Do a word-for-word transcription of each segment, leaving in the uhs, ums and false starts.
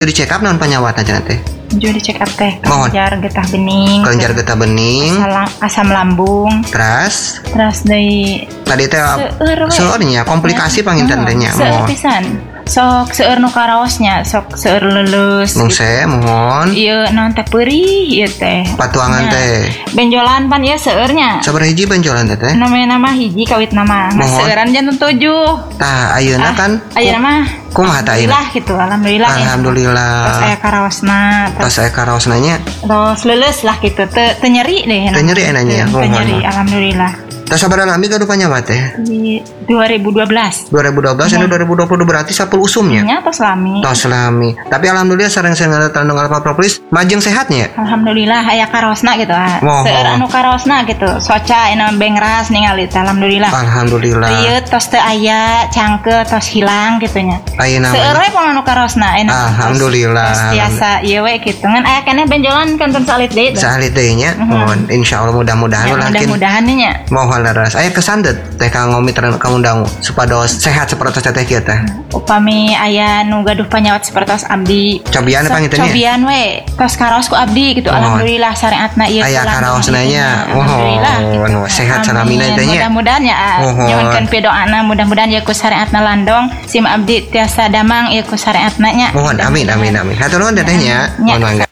Di check up non penyawat aja nanti. Juga di check up teh. Mohon. Kelenjar getah bening. Kelenjar getah bening. Asam, asam lambung. Terus. Terus dari. Tadi teh. Seurnya komplikasi panginten tehnya. Seur pisan. Sok seur nu karaosnya, sok seur lulus. Mungse, mohon. Iya, non teh perih, iya teh. Patuangan teh. Benjolan pan ya seurnya. Sabar hiji benjolan teh teh. Namanya nama hiji kawit nama. Seuran jantung tujuh. Tah, ayeuna kan. Ayeuna mah. Kumaha tah ayeuna? Alhamdulillah gitu, alhamdulillah. Alhamdulillah. Terus aya karaosna. Terus aya karaosna nya. Terus lulus lah gitu, teu nyeri deh. Teu nyeri enanya. Teu nyeri, alhamdulillah. Terus sabar lami ka penyawat teh? Di dua ribu dua belas. dua ribu dua belas ini dua ribu dua puluh berarti sepuluh usumnya. Nya tos lami. Tos lami. Tapi alhamdulillah sareng saya tandung alfa propolis majeng sehatnya. Alhamdulillah aya karosna gitu. Seur anu karosna gitu. Soca ina bengras ningali alhamdulillah. Alhamdulillah. Ieu tos teu aya cangke tos hilang gitu nya. Ayeuna seur we pang anu karosna ina. Alhamdulillah. Biasa ieu we kitu. Ngan aya keneh benjolan kanton salit deui. Salit deui nya. Mohon insyaallah mudah-mudahan lakin. Mudah-mudahan nya. Mohon laras aya kesan teh teh kang ngomiteran kaundang supados sehat sapertos teh kieu teh. Upami aya nu gaduh panyaot sapertos abdi. Cobian panginten nya. Cobian we. Tos karaos ku abdi gitu. Alhamdulillah syariatna ieu. Aya karaosna nya. Alhamdulillah. Oh, sehat salamina teh nya. Mudah-mudahan ya. Nyuwunkeun pidoana mudah-mudahan ieu ku syariatna landong sim abdi tiasa damang ieu ku syariatna nya. Mohon amin amin amin. Hatur nuhun teh nya. Mohon mangga.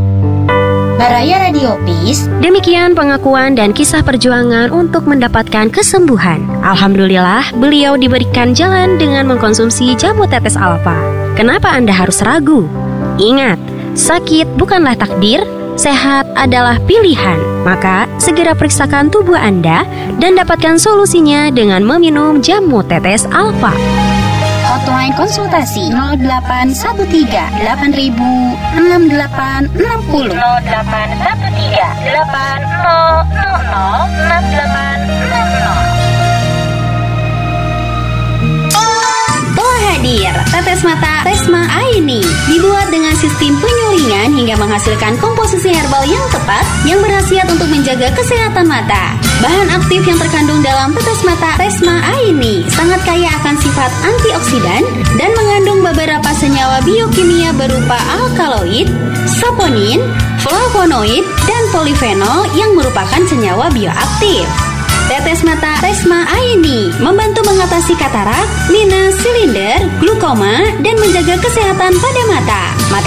Baraya Radio Peace. Demikian pengakuan dan kisah perjuangan untuk mendapatkan kesembuhan. Alhamdulillah, beliau diberikan jalan dengan mengkonsumsi jamu tetes alfa. Kenapa Anda harus ragu? Ingat, sakit bukanlah takdir, sehat adalah pilihan. Maka, segera periksakan tubuh Anda dan dapatkan solusinya dengan meminum jamu tetes alfa. Hotline konsultasi nol delapan satu tiga delapan ribu enam delapan enam nol nol delapan satu tiga delapan nol nol nol enam delapan enam nol. Telah hadir tetes mata Resma Aini, dibuat dengan sistem penyulingan hingga menghasilkan komposisi herbal yang tepat yang berkhasiat untuk menjaga kesehatan mata. Bahan aktif yang terkandung dalam tetes mata Resma Aini sangat kaya akan sifat antioksidan dan mengandung beberapa senyawa biokimia berupa alkaloid, saponin, flavonoid, dan polifenol yang merupakan senyawa bioaktif. Tetes mata Resma Aini membantu mengatasi katarak, minus, silinder, glukoma, dan menjaga kesehatan pada mata. Mata